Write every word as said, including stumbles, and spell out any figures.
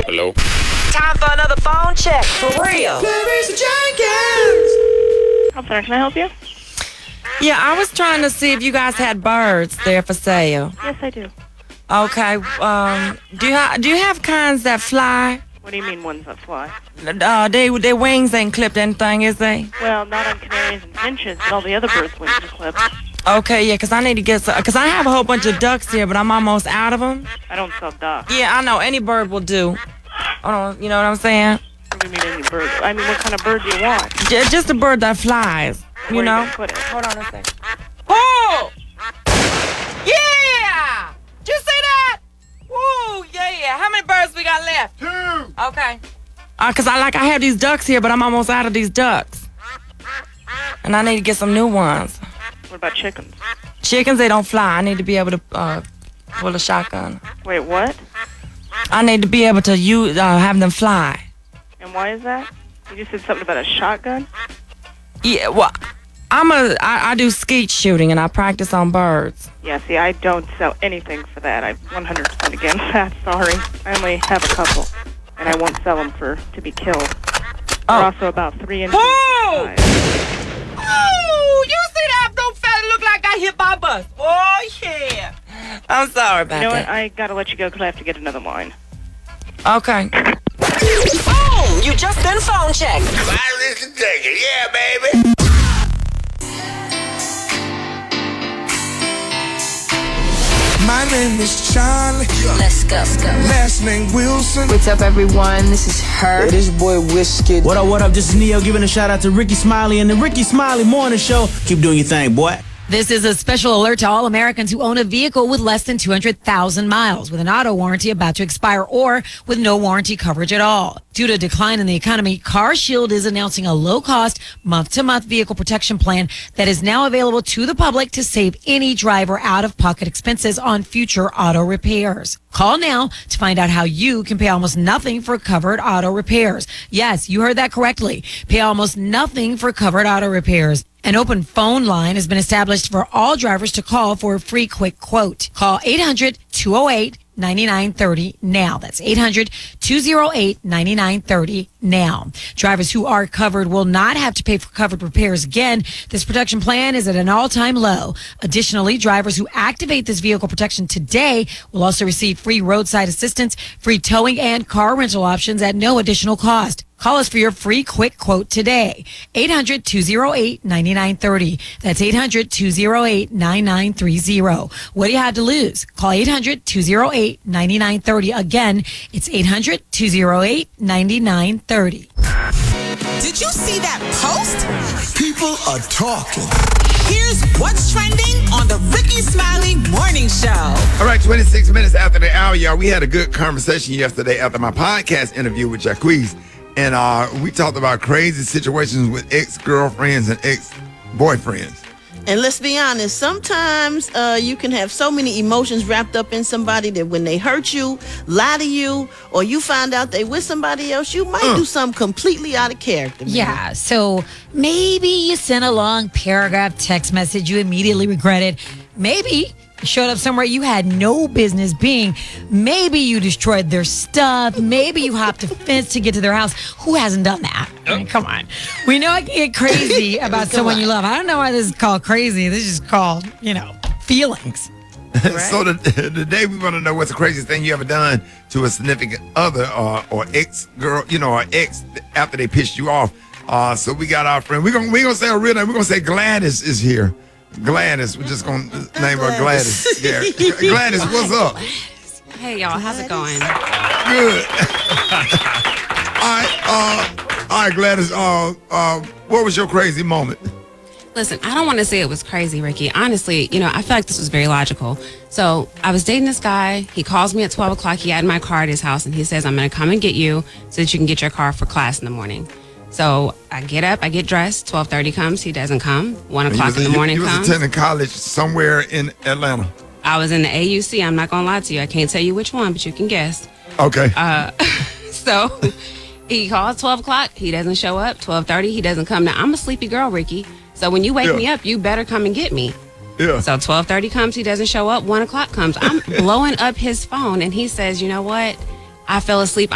Hello? Time for another phone check. For real. Clarice Jenkins. I'm sorry, can I help you? Yeah, I was trying to see if you guys had birds there for sale. Yes, I do. Okay. Um, do you ha- do you have kinds that fly? What do you mean ones that fly? Uh, they their wings ain't clipped anything, is they? Well, not on canaries and finches, but all the other birds' wings are clipped. Okay, yeah, 'cause I need to get some, because I have a whole bunch of ducks here, but I'm almost out of them. I don't sell ducks. Yeah, I know. Any bird will do. Oh, you know what I'm saying? What do you mean any bird? I mean, what kind of bird do you want? J- just a bird that flies. Where You are know? gonna put it? Hold on a second. Oh! Yeah! Did you see that? Woo! Yeah! How many birds we got left? Two. Okay. Uh, cause I like I have these ducks here, but I'm almost out of these ducks, and I need to get some new ones. What about chickens? Chickens, they don't fly. I need to be able to uh, pull a shotgun. Wait, what? I need to be able to use uh, have them fly. And why is that? You just said something about a shotgun? Yeah. Well, I'm a I, I do skeet shooting and I practice on birds. Yeah, see, I don't sell anything for that. I'm one hundred percent against that. Sorry. I only have a couple, and I won't sell them for to be killed. They're Oh. also about three inches Oh! in size. Oh, you see that little fella look like I hit by a bus? Oh yeah. I'm sorry about You know what? that. I gotta let you go because I have to get another line. Okay. Boom! You just done phone check. Clarice Jenkins. Yeah, baby. My name is Charlie. Let's go. Let's go. Last name Wilson. What's up, everyone? This is her. Hey, this boy Whiskey. What up, what up? This is Neo giving a shout out to Ricky Smiley and the Ricky Smiley Morning Show. Keep doing your thing, boy. This is a special alert to all Americans who own a vehicle with less than two hundred thousand miles, with an auto warranty about to expire, or with no warranty coverage at all. Due to a decline in the economy, CarShield is announcing a low-cost, month-to-month vehicle protection plan that is now available to the public to save any driver out-of-pocket expenses on future auto repairs. Call now to find out how you can pay almost nothing for covered auto repairs. Yes, you heard that correctly. Pay almost nothing for covered auto repairs. An open phone line has been established for all drivers to call for a free quick quote. Call eight hundred, two oh eight, nine nine three oh now. That's eight hundred, two oh eight, nine nine three oh now. Drivers who are covered will not have to pay for covered repairs again. This protection plan is at an all-time low. Additionally, drivers who activate this vehicle protection today will also receive free roadside assistance, free towing, and car rental options at no additional cost. Call us for your free quick quote today. eight hundred, two oh eight, nine nine three oh. That's eight hundred, two oh eight, nine nine three oh. What do you have to lose? Call eight hundred, two oh eight, nine nine three oh. Again, it's eight hundred, two oh eight, nine nine three oh. Did you see that post? People are talking. Here's what's trending on the Ricky Smiley Morning Show. All right, twenty-six minutes after the hour, y'all. We had a good conversation yesterday after my podcast interview with Jacquees. And uh, we talked about crazy situations with ex-girlfriends and ex-boyfriends. And let's be honest, sometimes uh, you can have so many emotions wrapped up in somebody that when they hurt you, lie to you, or you find out they with somebody else, you might Uh. do something completely out of character. man. Yeah, so maybe you sent a long paragraph text message you immediately regretted. Maybe you showed up somewhere you had no business being. Maybe you destroyed their stuff. Maybe you hopped a fence to get to their house. Who hasn't done that? I mean, come on. We know I can get crazy about someone you love. I don't know why this is called crazy. This is called, you know, feelings. So the, today we want to know what's the craziest thing you ever done to a significant other or, or ex-girl, you know, or ex after they pissed you off. Uh, so we got our friend. We're going we gonna say her real name. We're going to say Gladys is here. Gladys. We're just going to name her Gladys. Yeah. Gladys, what's up? Hey, y'all. How's it going? Good. all right. Uh, all right, Gladys. Uh, uh, what was your crazy moment? Listen, I don't want to say it was crazy, Ricky. Honestly, you know, I feel like this was very logical. So I was dating this guy. He calls me at twelve o'clock. He had my car at his house, and he says, I'm going to come and get you so that you can get your car for class in the morning. So I get up, I get dressed, twelve thirty comes, he doesn't come. one o'clock in the morning you, you comes. was attending college somewhere in Atlanta. I was in the A U C, I'm not going to lie to you. I can't tell you which one, but you can guess. Okay. Uh, so he calls twelve o'clock, he doesn't show up. twelve thirty, he doesn't come. Now, I'm a sleepy girl, Ricky. So when you wake Yeah. me up, you better come and get me. Yeah. So twelve thirty comes, he doesn't show up. one o'clock comes. I'm blowing up his phone, and he says, you know what? I fell asleep.